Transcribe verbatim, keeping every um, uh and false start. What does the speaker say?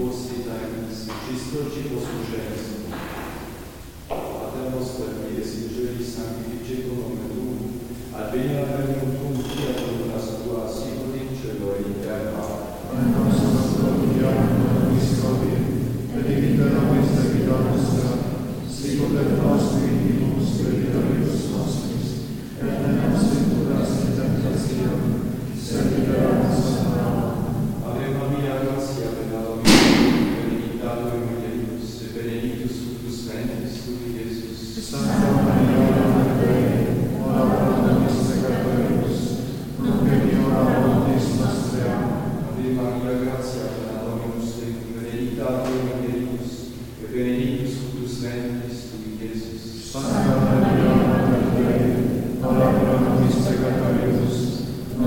miłości tajemnicy, czystości posłuszeństwa. A teraz pewnie jest, jeżeli sanctificeto nomen tuum, al venia regnum tuum, fiat voluntas tua, sicut in cielo et in terra. Pane nostro quotidianum nobis hodie, et dimitte nobis debita nostra, sicut et nos dimittibus debitoribus nostris, et ne nos induras in tentationem, sed libera nos a malo. Ave Maria, gratia plena Dominus, benedicta tui mulieribus, et benedictus fructus ventris tui, Iesus. Sancta Maria, Mater Dei, ora pro nobis peccatoribus, nunc et in hora mortis nostrae. Ave Maria, gratia plena Dominus tecum, benedicta tui mulieribus, et benedictus fructus ventris tui, Iesus. Sancta